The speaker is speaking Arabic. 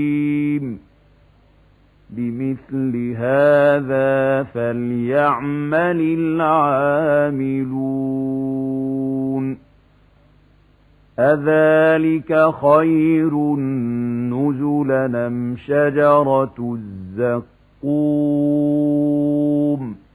لمثل هذا فليعمل العاملون أذلك خير نزلا أم شجرة الزقوم